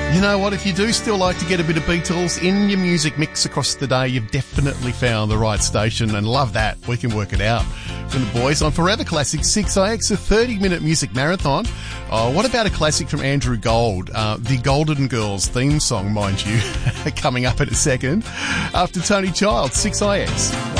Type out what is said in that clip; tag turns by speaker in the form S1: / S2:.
S1: You know what, if you do still like to get a bit of Beatles in your music mix across the day, you've definitely found the right station, and love that. We can work it out. From the boys on Forever Classic 6IX, a 30-minute music marathon. Oh, what about a classic from Andrew Gold? The Golden Girls theme song, mind you, coming up in a second. After Tony Childs, 6IX.